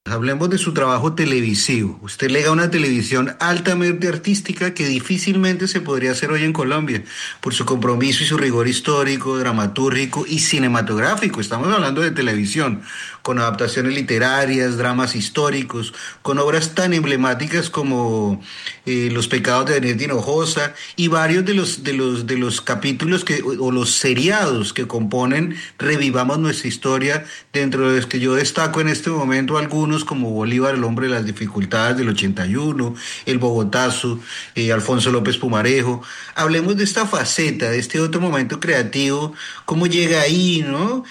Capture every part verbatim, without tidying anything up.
Hablemos de su trabajo televisivo. Usted lega una televisión altamente artística que difícilmente se podría hacer hoy en Colombia por su compromiso y su rigor histórico, dramatúrgico y cinematográfico. Estamos hablando de televisión, con adaptaciones literarias, dramas históricos, con obras tan emblemáticas como eh, Los pecados de Daniel Hinojosa y varios de los de los de los capítulos que o, o los seriados que componen Revivamos nuestra historia, dentro de los que yo destaco en este momento algunos como Bolívar, el hombre de las dificultades del ochenta y uno, El Bogotazo, eh, Alfonso López Pumarejo. Hablemos de esta faceta, de este otro momento creativo, cómo llega ahí, ¿no?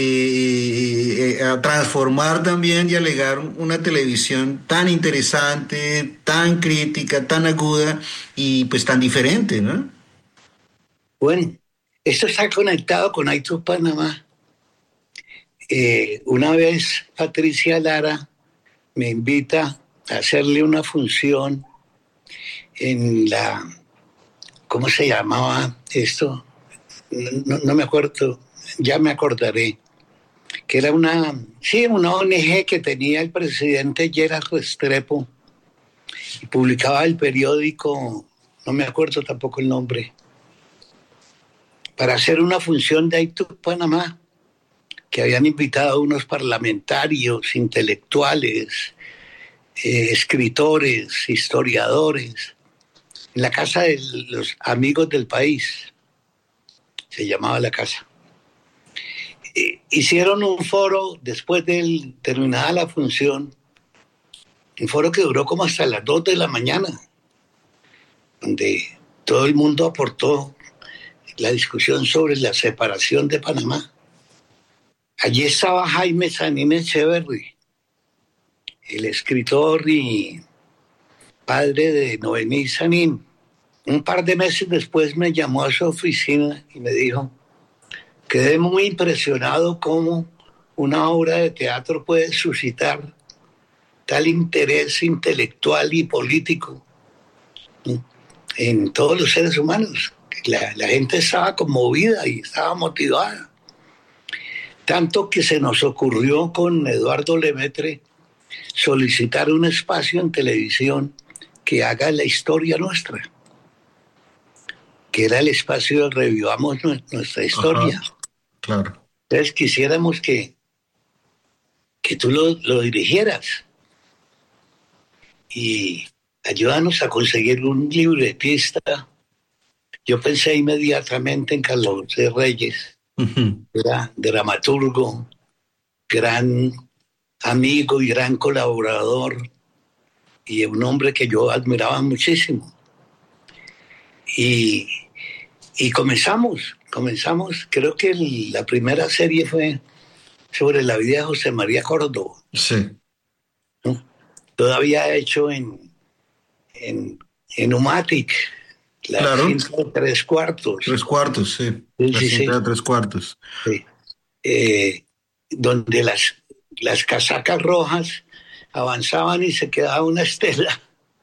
Eh, eh, a transformar también y a legar una televisión tan interesante, tan crítica, tan aguda y pues tan diferente, ¿no? Bueno, esto está conectado con iTunes Panamá. Eh, una vez Patricia Lara me invita a hacerle una función en la, ¿cómo se llamaba esto? No, no me acuerdo, ya me acordaré, que era una, sí, una O N G que tenía el presidente Gerard Restrepo y publicaba el periódico, no me acuerdo tampoco el nombre, para hacer una función de iTunes Panamá, que habían invitado a unos parlamentarios, intelectuales, eh, escritores, historiadores, en la casa de los amigos del país, se llamaba la casa. Eh, hicieron un foro después de terminada la función, un foro que duró como hasta las dos de la mañana, donde todo el mundo aportó la discusión sobre la separación de Panamá. Allí estaba Jaime Sanín Echeverry, el escritor y padre de Noemí Sanín. Un par de meses después me llamó a su oficina y me dijo: quedé muy impresionado cómo una obra de teatro puede suscitar tal interés intelectual y político en todos los seres humanos. La, la gente estaba conmovida y estaba motivada. Tanto que se nos ocurrió con Eduardo Lemaitre solicitar un espacio en televisión que haga la historia nuestra, que era el espacio de Revivamos nuestra historia. Ajá, claro. Entonces quisiéramos que, que tú lo, lo dirigieras y ayúdanos a conseguir un libretista. Yo pensé inmediatamente en Carlos José Reyes, Uh-huh. era dramaturgo, gran amigo y gran colaborador, y un hombre que yo admiraba muchísimo. Y, y comenzamos, comenzamos, creo que el, la primera serie fue sobre la vida de José María Córdoba, Sí. ¿no? Todavía hecho en, en, en Umatic, la Claro. cinta de tres cuartos. Tres cuartos, sí. Sí, La sí, cinta sí. de tres cuartos. Sí. Eh, donde las, las casacas rojas avanzaban y se quedaba una estela,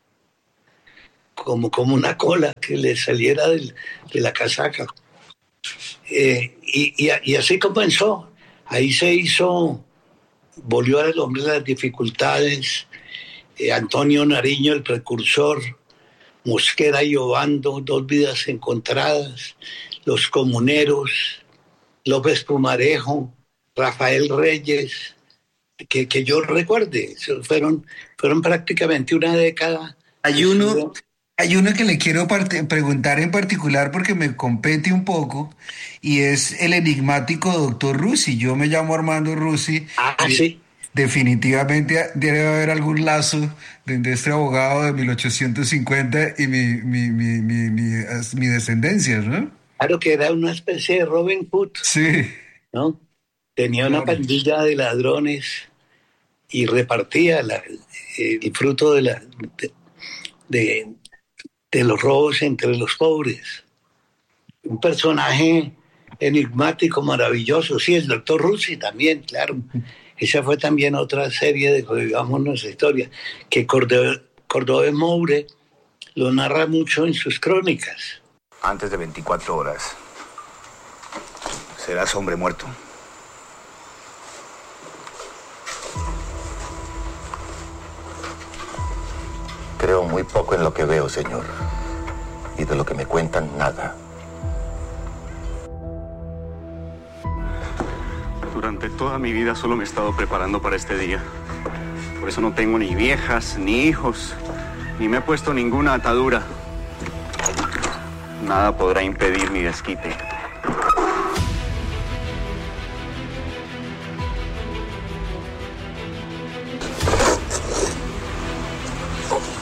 como, como una cola que le saliera del, de la casaca. Eh, y, y, y así comenzó. Ahí se hizo Bolívar, el hombre de las dificultades, eh, Antonio Nariño, el precursor, Mosquera y Obando, Dos vidas encontradas, Los comuneros, López Pumarejo, Rafael Reyes, que, que yo recuerde, fueron, fueron prácticamente una década. Hay uno, hay uno que le quiero parte- preguntar en particular porque me compete un poco y es el enigmático doctor Rusi. Yo me llamo Armando Rusi Ah, y sí. definitivamente debe haber algún lazo de este abogado de mil ochocientos cincuenta y mi, mi, mi, mi, mi, mi descendencia, ¿no? Claro que era una especie de Robin Hood, Sí, ¿no? Tenía una claro. pandilla de ladrones y repartía la, el fruto de, la, de, de, de los robos entre los pobres. Un personaje enigmático, maravilloso. Sí, el doctor Rusi también, claro. Esa fue también otra serie de Revivamos nuestra historia, que Cordobés, Cordobés Moure lo narra mucho en sus crónicas. Antes de veinticuatro horas, serás hombre muerto. muy poco en lo que veo, señor. Y de lo que me cuentan, nada. Durante toda mi vida solo me he estado preparando para este día. Por eso no tengo ni viejas, ni hijos, ni me he puesto ninguna atadura. Nada podrá impedir mi desquite.